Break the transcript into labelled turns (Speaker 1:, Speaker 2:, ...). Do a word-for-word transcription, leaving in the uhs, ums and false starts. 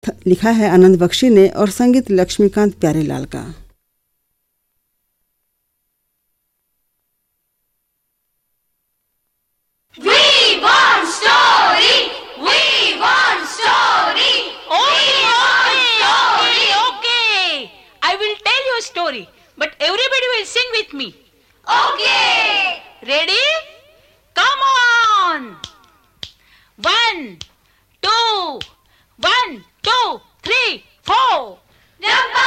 Speaker 1: लिखा है आनंद बख्शी ने और संगीत लक्ष्मीकांत प्यारेलाल का।
Speaker 2: Story, but everybody will sing with me. Okay. Ready? Come on. One, two, one, two, three, four. Jump